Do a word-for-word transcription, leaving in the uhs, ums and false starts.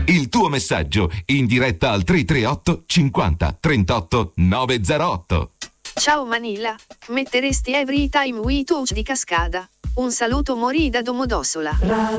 Il tuo messaggio in diretta al tre tre otto cinquanta trentotto novecentootto. Ciao Manila, metteresti Every Time We Touch di Cascada. Un saluto Mori da Domodossola.